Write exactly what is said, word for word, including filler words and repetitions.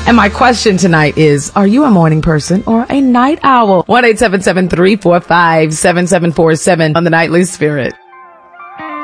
And my question tonight is, are you a morning person or a night owl? one eight seven seven, three four five, seven seven four seven on the Nightly Spirit.